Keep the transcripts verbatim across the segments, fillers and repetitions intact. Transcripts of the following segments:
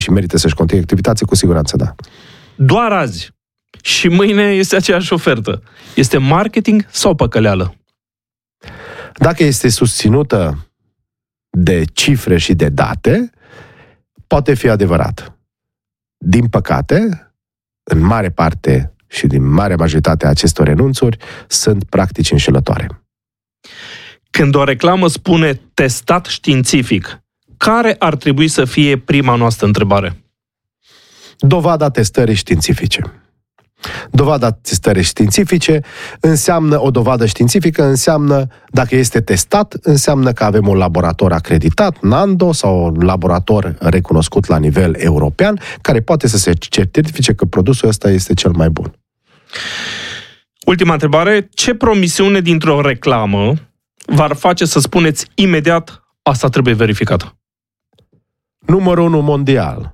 și merită să-și continue activitatea, cu siguranță da. Doar azi și mâine este aceeași ofertă. Este marketing sau păcăleală? Dacă este susținută de cifre și de date, poate fi adevărat. Din păcate, în mare parte și din marea majoritate a acestor renunțuri, sunt practici înșelătoare. Când o reclamă spune testat științific, care ar trebui să fie prima noastră întrebare? Dovada testării științifice. Dovada testării științifice înseamnă, o dovadă științifică înseamnă, dacă este testat, înseamnă că avem un laborator acreditat, Nando, sau un laborator recunoscut la nivel european, care poate să se certifice că produsul ăsta este cel mai bun. Ultima întrebare. Ce promisiune dintr-o reclamă v-ar face să spuneți imediat asta trebuie verificată? Numărul unu mondial.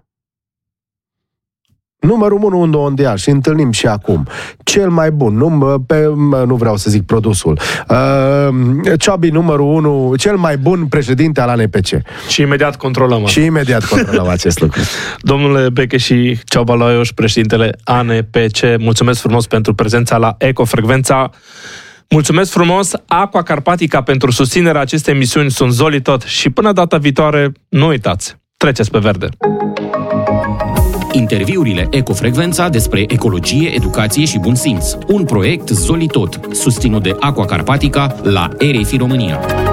Numărul unu mondial și întâlnim și acum. Cel mai bun, nu, pe, nu vreau să zic produsul. Uh, Ciobi numărul unu, cel mai bun președinte al A N P C. Și imediat controlăm. Și imediat controlăm acest lucru. Domnule Beche și Ceaba Laios, președintele A N P C, mulțumesc frumos pentru prezența la Ecofrecvența. Mulțumesc frumos Aqua Carpatica pentru susținerea acestei emisiuni. Sunt Zoli Tot și până data viitoare, nu uitați, treceți pe verde. Interviurile Ecofrecvența despre ecologie, educație și bun simț. Un proiect Zoli Tot, susținut de Aqua Carpatica la R F I România.